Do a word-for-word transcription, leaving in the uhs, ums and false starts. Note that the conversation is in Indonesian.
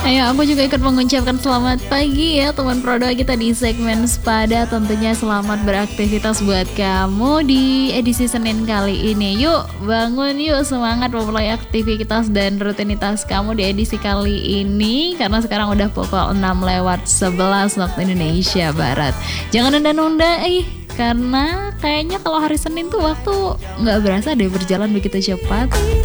Ayo aku juga ikut mengucapkan selamat pagi ya teman Prodoa kita di segmen Sepada. Tentunya selamat beraktivitas buat kamu di edisi Senin kali ini. Yuk bangun, yuk semangat memulai aktivitas dan rutinitas kamu di edisi kali ini. Karena sekarang udah pukul enam lewat sebelas waktu Indonesia Barat. Jangan nunda-nunda eh karena kayaknya kalau hari Senin tuh waktu gak berasa deh berjalan begitu cepat.